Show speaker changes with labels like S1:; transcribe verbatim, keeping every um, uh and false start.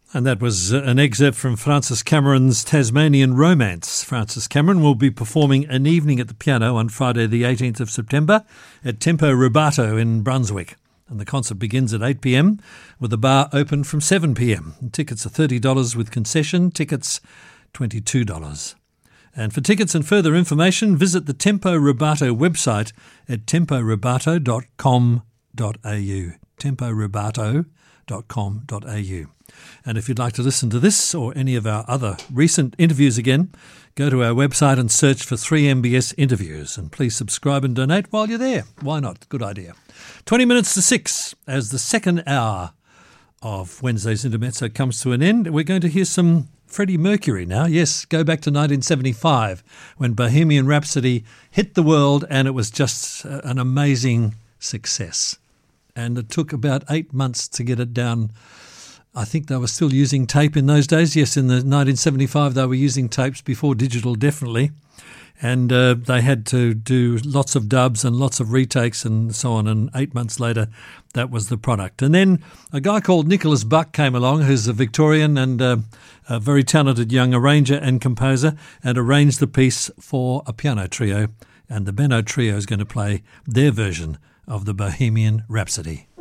S1: And that was an excerpt from Francis Cameron's Tasmanian Romance. Francis Cameron will be performing an evening at the piano on Friday the eighteenth of September at Tempo Rubato in Brunswick. And the concert begins at eight p.m. with the bar open from seven p.m. And tickets are thirty dollars with concession, tickets twenty-two dollars. And for tickets and further information, visit the Tempo Rubato website at tempo rubato dot com dot a u. tempo rubato dot com dot a u. And if you'd like to listen to this or any of our other recent interviews again, go to our website and search for three M B S interviews. And please subscribe and donate while you're there. Why not? Good idea. twenty minutes to six as the second hour of Wednesday's Intermezzo comes to an end. We're going to hear some Freddie Mercury now. Yes, go back to nineteen seventy-five when Bohemian Rhapsody hit the world, and it was just an amazing success. And it took about eight months to get it down. I think they were still using tape in those days. Yes, in the nineteen seventy-five they were using tapes, before digital definitely. And uh, they had to do lots of dubs and lots of retakes and so on. And eight months later, that was the product. And then a guy called Nicholas Buck came along, who's a Victorian and uh, a very talented young arranger and composer, and arranged the piece for a piano trio. And the Benno Trio is going to play their version of the Bohemian Rhapsody.